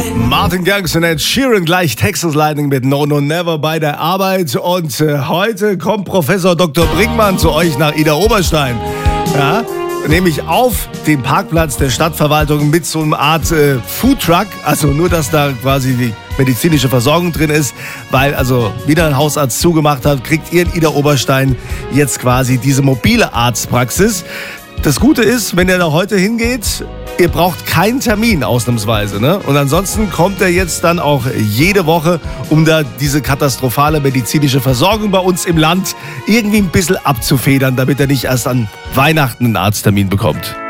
Martin Garrix und Ed Sheeran gleich Texas Lightning mit No No Never bei der Arbeit. Und heute kommt Professor Dr. Brinkmann zu euch nach Idar Oberstein. Ja, nämlich auf dem Parkplatz der Stadtverwaltung mit so einer Art Foodtruck. Also nur, dass da quasi die medizinische Versorgung drin ist, weil also wieder ein Hausarzt zugemacht hat, kriegt ihr in Idar Oberstein jetzt quasi diese mobile Arztpraxis. Das Gute ist, wenn ihr da heute hingeht, ihr braucht keinen Termin ausnahmsweise, ne? Und ansonsten kommt er jetzt dann auch jede Woche, um da diese katastrophale medizinische Versorgung bei uns im Land irgendwie ein bisschen abzufedern, damit er nicht erst an Weihnachten einen Arzttermin bekommt.